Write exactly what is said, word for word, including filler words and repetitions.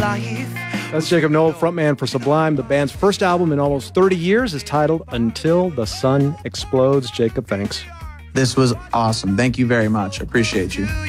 life. That's Jacob Noel, frontman for Sublime. The band's first album in almost thirty years is titled Until the Sun Explodes. Jacob, thanks. This was awesome. Thank you very much. Appreciate you.